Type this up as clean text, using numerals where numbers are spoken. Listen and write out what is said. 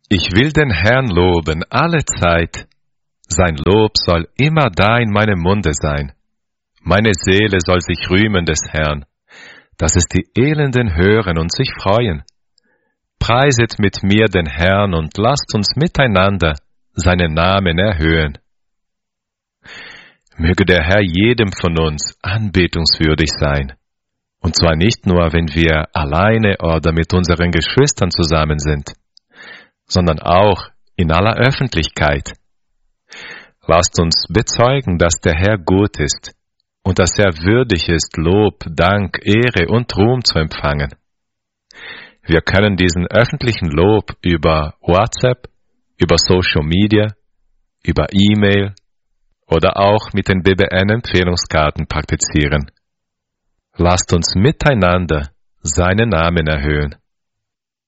Ich will den Herrn loben alle Zeit. Sein Lob soll immer da in meinem Munde sein. Meine Seele soll sich rühmen des Herrn, dass es die Elenden hören und sich freuen. Preiset mit mir den Herrn und lasst uns miteinander seinen Namen erhöhen. Möge der Herr jedem von uns anbetungswürdig sein. Und zwar nicht nur, wenn wir alleine oder mit unseren Geschwistern zusammen sind, sondern auch in aller Öffentlichkeit. Lasst uns bezeugen, dass der Herr gut ist und dass er würdig ist, Lob, Dank, Ehre und Ruhm zu empfangen. Wir können diesen öffentlichen Lob über WhatsApp, über Social Media, über E-Mail oder auch mit den BBN-Empfehlungskarten praktizieren. Lasst uns miteinander seinen Namen erhöhen.